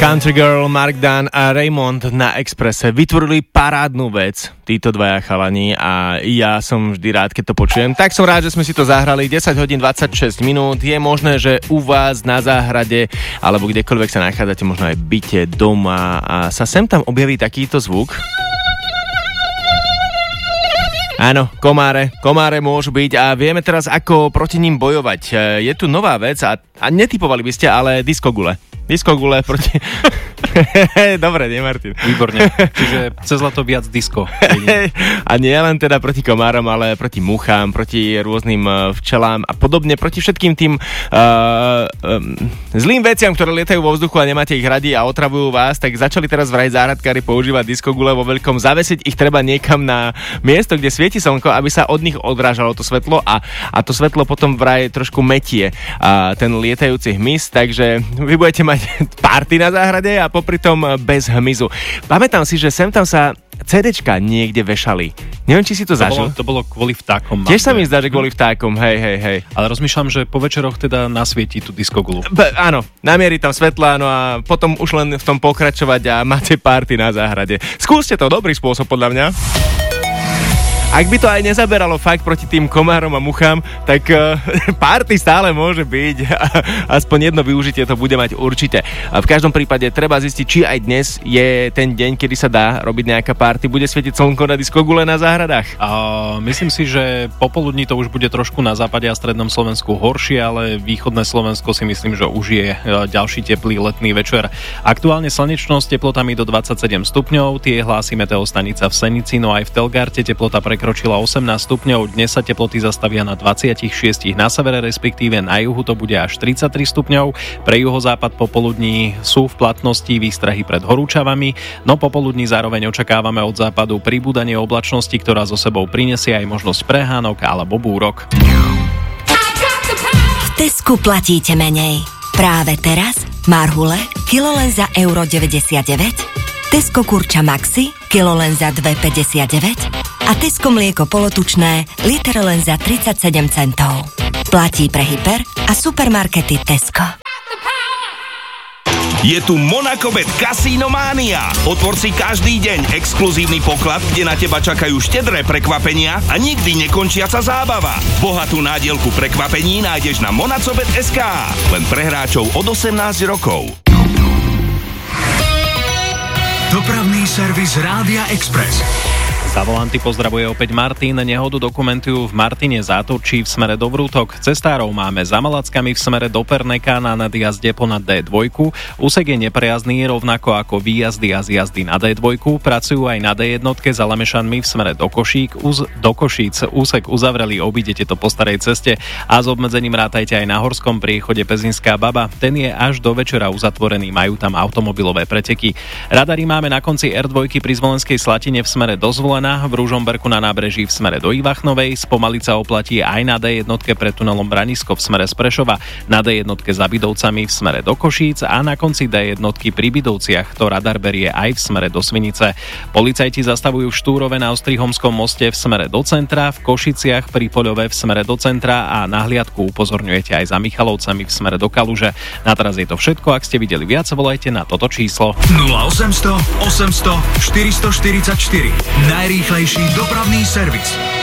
Country Girl, Mark Dunn a Raymond na Expresse vytvorili parádnu vec, títo dvaja chalani, a ja som vždy rád, keď to počujem. Tak som rád, že sme si to zahrali. 10 hodín 26 minút. Je možné, že u vás na záhrade alebo kdekoľvek sa nachádzate, možno aj v byte, doma, a sa sem tam objaví takýto zvuk. Áno, komáre môžu byť a vieme teraz, ako proti ním bojovať. Je tu nová vec a netypovali by ste, ale diskogule proti... Dobre, nie, Martin? Výborne. Čiže cez leto viac disko. A nie len teda proti komárom, ale proti muchám, proti rôznym včelám a podobne, proti všetkým tým zlým veciam, ktoré lietajú vo vzduchu a nemáte ich radi a otravujú vás, tak začali teraz vraj záhradkári používať diskogule vo veľkom. Zavesiť ich treba niekam na miesto, kde svieti slnko, aby sa od nich odrážalo to svetlo a to svetlo potom vraj trošku metie ten lietajúci hmyz, takže vy budete mať party na záhrade a popri tom bez hmyzu. Pamätám si, že sem tam sa CDčka niekde vešali. Neviem, či si to zažil. To bolo kvôli vtákom. Tiež sa mi zdá, že kvôli vtákom, hej. Ale rozmýšľam, že po večeroch teda nasvietí tú diskogulu. Áno, namierí tam svetla, no a potom už len v tom pokračovať a máte party na záhrade. Skúste to, dobrý spôsob podľa mňa. Ak by to aj nezaberalo fakt proti tým komárom a muchám, tak party stále môže byť. Aspoň jedno využitie to bude mať určite. A v každom prípade treba zistiť, či aj dnes je ten deň, kedy sa dá robiť nejaká party. Bude svietiť slnko na diskogule na záhradách? Myslím si, že popoludní to už bude trošku na západe a strednom Slovensku horšie, ale východné Slovensko si myslím, že už je ďalší teplý letný večer. Aktuálne slnečno s teplotami do 27 stupňov, tie hlási meteostanica v Senici, no aj v Telgarte teplota prekročila 18 stupňov, dnes sa teploty zastavia na 26 na severe, respektíve na juhu to bude až 33 stupňov, pre juhozápad popoludní sú v platnosti výstrahy pred horúčavami, no popoludní zároveň očakávame od západu pribúdanie oblačnosti, ktorá so sebou prinesie aj možnosť prehánok alebo búrok. V Tesku platíte menej. Práve teraz marhule kilo len za €1,99, Tesco kurča Maxi kilo len za €2,59 a Tesco mlieko polotučné liter len za 37 centov. Platí pre hyper a supermarkety Tesco. Je tu Monacobet Casino Mania. Otvor si každý deň exkluzívny poklad, kde na teba čakajú štedré prekvapenia a nikdy nekončiaca zábava. Bohatú nádielku prekvapení nájdeš na monacobet.sk. Len pre hráčov od 18 rokov. Dopravný servis Rádia Express. Za volanty pozdravuje opäť Martin. Nehodu dokumentujú v Martine Zátorčí v smere do Vrútok. Cestárov máme za Malackami v smere do Perneka na nadjazde ponad D2. Úsek je neprejazdný, rovnako ako výjazdy a zjazdy na D2. Pracujú aj na D1 za Lemešanmi v smere do Košíc. Úsek uzavreli, obídete to po starej ceste a s obmedzením rátajte aj na horskom priechode Pezinská Baba. Ten je až do večera uzatvorený, majú tam automobilové preteky. Radary máme na konci R2 pri Zvolenskej Slatine v smere do Zvolena, v Ružomberku na nábreží v smere do Ivachnovej, spomaliť sa oplatí aj na D1 pred tunelom Branisko v smere z Prešova, na D1 za Bidovcami v smere do Košíc a na konci D1 pri Bidovciach to radar berie aj v smere do Svinice. Policajti zastavujú v Štúrove na Ostrihomskom moste v smere do centra, v Košiciach pri Poľove v smere do centra a na hliadku upozorňujete aj za Michalovcami v smere do Kaluže. Na teraz je to všetko, ak ste videli viac, volajte na toto číslo 0800 800 444. Najrýchlejší dopravný servis.